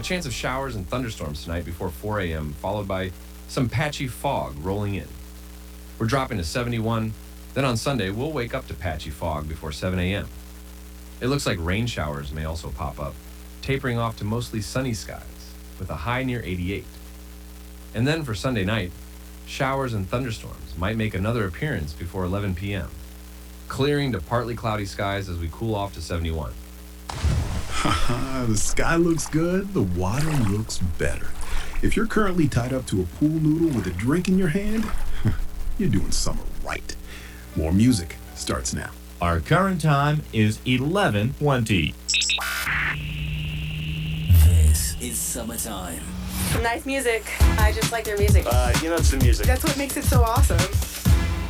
chance of showers and thunderstorms tonight before 4 a.m., followed by some patchy fog rolling in. We're dropping to 71. Then on Sunday, we'll wake up to patchy fog before 7 a.m. It looks like rain showers may also pop up, tapering off to mostly sunny skies with a high near 88. And then for Sunday night, showers and thunderstorms might make another appearance before 11 p.m., clearing to partly cloudy skies as we cool off to 71. The sky looks good, the water looks better. If you're currently tied up to a pool noodle with a drink in your hand, you're doing summer right. More music starts now. Our current time is 11:20. This is summertime. Nice music. I just like their music. It's the music. That's what makes it so awesome.